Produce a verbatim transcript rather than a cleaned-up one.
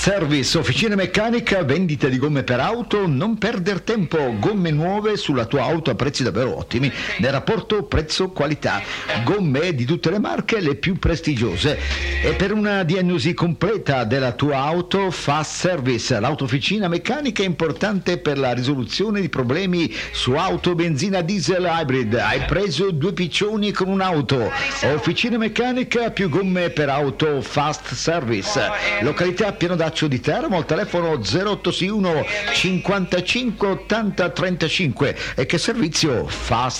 Service, officina meccanica, vendita di gomme per auto, non perder tempo, gomme nuove sulla tua auto a prezzi davvero ottimi, nel rapporto prezzo-qualità, gomme di tutte le marche, le più prestigiose. E per una diagnosi completa della tua auto, Fast Service, l'autofficina meccanica è importante per la risoluzione di problemi su auto, benzina, diesel, hybrid. Hai preso due piccioni con un'auto, officina meccanica più gomme per auto, Fast Service, località Piano Daccio di Teramo, al telefono zero otto sei uno cinquantacinque ottanta trentacinque. E che servizio? Fast